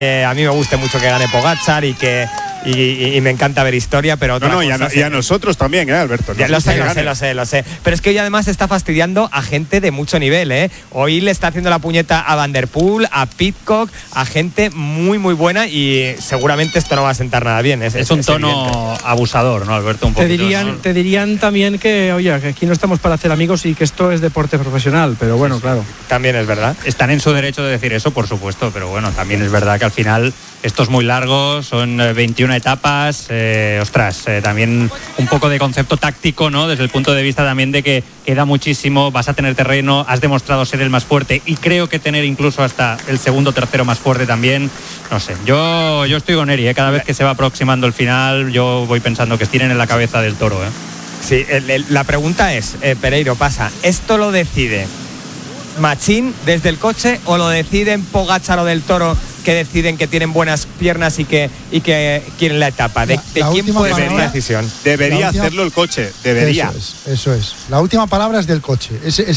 a mí me guste mucho que gane Pogačar y que me encanta ver historia, pero y a nosotros también, Alberto. Lo sé. Pero es que hoy además está fastidiando a gente de mucho nivel, Hoy le está haciendo la puñeta a Van der Poel, a Pidcock, a gente muy muy buena, y seguramente esto no va a sentar nada bien. Es un tono evidente. Abusador, ¿no, Alberto? Un poquito, te dirían también que, oye, que aquí no estamos para hacer amigos y que esto es deporte profesional, pero bueno, claro. También es verdad. Están en su derecho de decir eso, por supuesto, pero bueno, también es verdad que al final esto es muy largo, son 21 etapas, también un poco de concepto táctico, ¿no? Desde el punto de vista también de que queda muchísimo, vas a tener terreno, has demostrado ser el más fuerte y creo que tener incluso hasta el segundo o tercero más fuerte también, no sé. Yo estoy con Eri, cada vez que se va aproximando el final, yo voy pensando que estiren en la cabeza del Toro, Sí, la pregunta es, Pereiro, ¿esto lo decide Machín desde el coche o lo deciden Pogačar o del Toro, que deciden que tienen buenas piernas y que quieren la etapa? ¿De quién puede ser la decisión? Debería hacerlo el coche, debería. Eso es. La última palabra es del coche. Es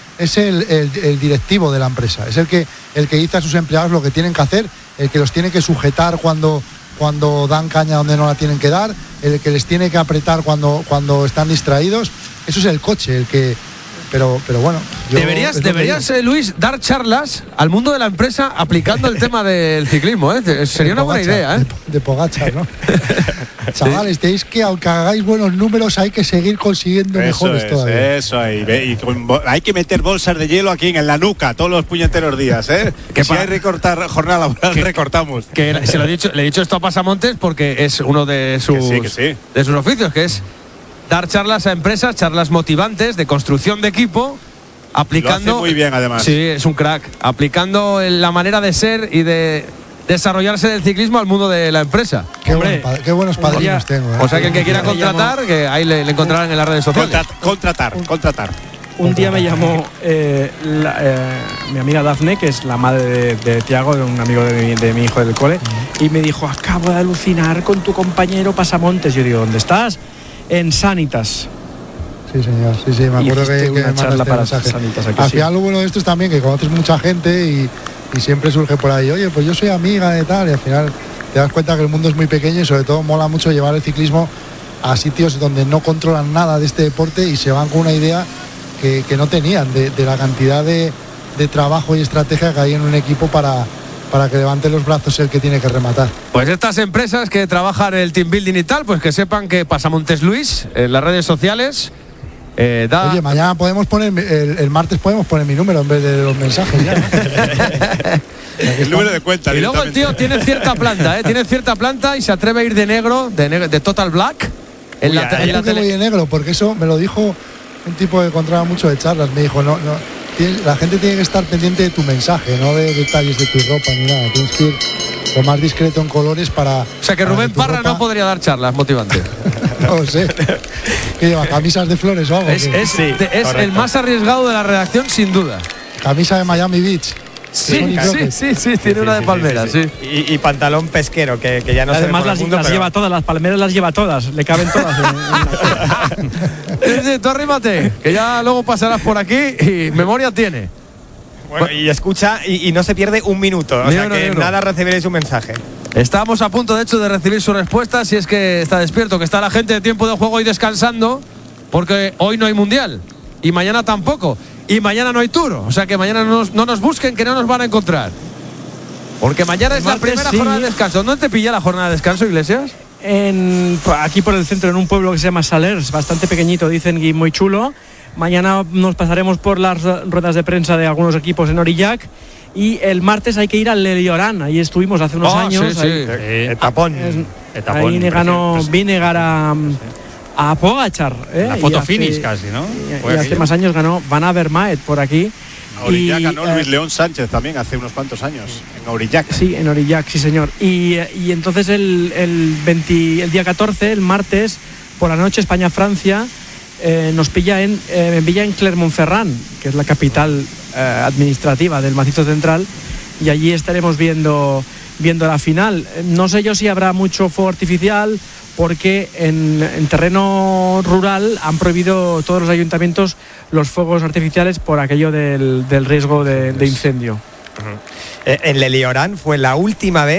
el directivo de la empresa. Es el que dice a sus empleados lo que tienen que hacer, el que los tiene que sujetar cuando dan caña donde no la tienen que dar, el que les tiene que apretar cuando están distraídos. Eso es el coche, el que... Pero bueno, deberías Luis, dar charlas al mundo de la empresa aplicando el tema del ciclismo, sería una buena idea, de Pogačar, ¿no? Chavales, tenéis que, aunque hagáis buenos números, hay que seguir consiguiendo mejores todavía. Eso ahí, hay que meter bolsas de hielo aquí en la nuca todos los puñeteros días, que si hay recortar jornada laboral, recortamos. Que se le he dicho esto a Pasamontes porque es uno de sus de sus oficios, que es dar charlas a empresas, charlas motivantes de construcción de equipo, aplicando... Lo hace muy bien, además. Sí, es un crack. Aplicando la manera de ser y de desarrollarse del ciclismo al mundo de la empresa. Qué buenos padrinos tengo. O sea, que el que quiera contratar, que ahí le encontrarán en las redes sociales. Contratar. Un día me llamó mi amiga Dafne, que es la madre de Tiago, de un amigo de mi hijo del cole, y me dijo: acabo de alucinar con tu compañero Pasamontes. Yo digo: ¿dónde estás? En Sanitas. Sí, señor, sí, me acuerdo que una charla para Sanitas. Al final hubo uno de estos también, que conoces mucha gente y siempre surge por ahí: oye, pues yo soy amiga de tal, y al final te das cuenta que el mundo es muy pequeño y sobre todo mola mucho llevar el ciclismo a sitios donde no controlan nada de este deporte y se van con una idea que no tenían de la cantidad de trabajo y estrategia que hay en un equipo para que levante los brazos el que tiene que rematar. Pues estas empresas que trabajan el team building y tal, pues que sepan que Pasamontes Luis en las redes sociales Oye, mañana podemos poner el martes podemos poner mi número en vez de los mensajes ya, ¿no? El número de cuenta. Y luego el tío tiene cierta planta, y se atreve a ir de negro, de Total Black en la tele. Voy de negro porque eso me lo dijo un tipo que encontraba mucho de charlas. Me dijo: no, la gente tiene que estar pendiente de tu mensaje, no de detalles de tu ropa ni nada. Tienes que ir lo más discreto en colores para... O sea, que Rubén Parra ropa... no podría dar charlas motivantes. No lo sé. ¿Qué lleva? ¿Camisas de flores o algo? Es el más arriesgado de la redacción, sin duda. Camisa de Miami Beach. Sí, tiene una de palmeras, sí. Y pantalón pesquero, que ya no sé. Además las lleva todas, las palmeras las lleva todas, le caben todas. Tú arrímate, que ya luego pasarás por aquí y memoria tiene. Bueno, y escucha y no se pierde un minuto, o sea que nada recibiréis un mensaje. Estamos a punto, de hecho, de recibir su respuesta, si es que está despierto, que está la gente de tiempo de juego hoy descansando, porque hoy no hay mundial y mañana tampoco. Y mañana no hay Tour, o sea que mañana no nos busquen, que no nos van a encontrar. Porque mañana es la primera jornada de descanso. ¿Dónde te pilla la jornada de descanso, Iglesias? Aquí por el centro, en un pueblo que se llama Salers, bastante pequeñito, dicen, y muy chulo. Mañana nos pasaremos por las ruedas de prensa de algunos equipos en Aurillac. Y el martes hay que ir al Leliorán. Ahí estuvimos hace unos años. Etapón. Ahí ganó Vinegar a Pogačar. La foto finish casi, ¿no? Y hace más años ganó Van Avermaet por aquí. Aurillac ganó Luis León Sánchez también hace unos cuantos años en Aurillac. Sí, en Aurillac, sí señor. Y entonces el día 14, el martes, por la noche, España-Francia, nos pilla en Clermont-Ferrand, que es la capital administrativa del Macizo Central, y allí estaremos viendo la final. No sé yo si habrá mucho fuego artificial, porque en terreno rural han prohibido todos los ayuntamientos los fuegos artificiales por aquello del riesgo de incendio. En Leliorán fue la última vez